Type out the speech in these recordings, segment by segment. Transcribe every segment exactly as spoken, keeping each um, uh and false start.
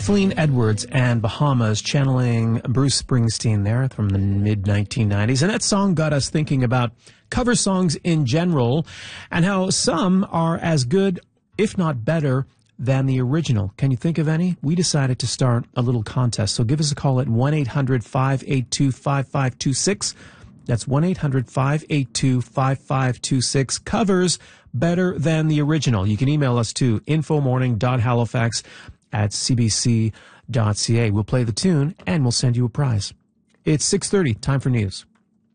Kathleen Edwards and Bahamas channeling Bruce Springsteen there from the mid nineteen nineties. And that song got us thinking about cover songs in general and how some are as good, if not better, than the original. Can you think of any? We decided to start a little contest. So give us a call at one eight hundred five eight two five five two six. That's one eight hundred five eight two five five two six. Covers better than the original. You can email us to infomorning dot halifax at c b c dot c a. We'll play the tune and we'll send you a prize. It's six thirty. Time for news.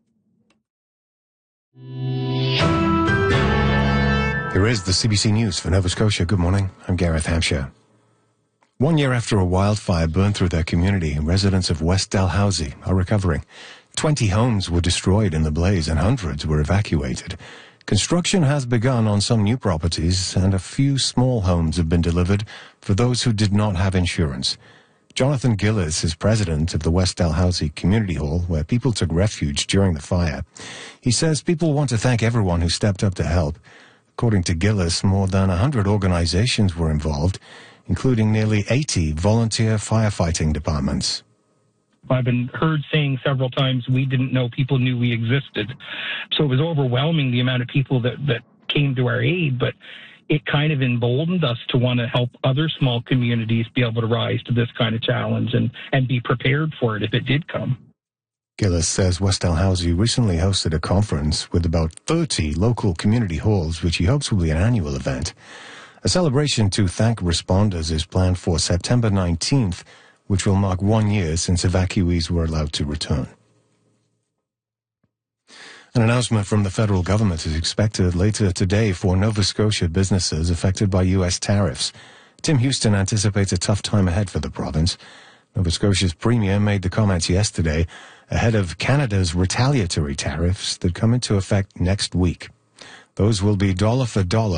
Here is the C B C News for Nova Scotia. Good morning. I'm Gareth Hampshire. One year after a wildfire burned through their community, residents of West Dalhousie are recovering. Twenty homes were destroyed in the blaze and hundreds were evacuated. Construction has begun on some new properties and a few small homes have been delivered for those who did not have insurance. Jonathan Gillis is president of the West Dalhousie Community Hall, where people took refuge during the fire. He says people want to thank everyone who stepped up to help. According to Gillis, more than one hundred organizations were involved, including nearly eighty volunteer firefighting departments. I've been heard saying several times we didn't know people knew we existed. So it was overwhelming the amount of people that, that came to our aid, but it kind of emboldened us to want to help other small communities be able to rise to this kind of challenge and, and be prepared for it if it did come. Gillis says West Dalhousie recently hosted a conference with about thirty local community halls, which he hopes will be an annual event. A celebration to thank responders is planned for September nineteenth, which will mark one year since evacuees were allowed to return. An announcement from the federal government is expected later today for Nova Scotia businesses affected by U S tariffs. Tim Houston anticipates a tough time ahead for the province. Nova Scotia's premier made the comments yesterday ahead of Canada's retaliatory tariffs that come into effect next week. Those will be dollar for dollar